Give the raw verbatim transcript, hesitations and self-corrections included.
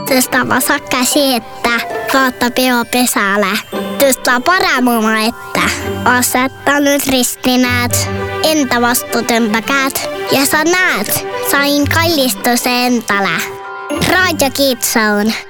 Tõstava käsi ette, vaata peo pesäle. Tõsta paremuma ette, aseta nüüd ristinäed, enda vastu tõmba käed ja sa näed, sain kallistuse endale. Raadio Kids Zone.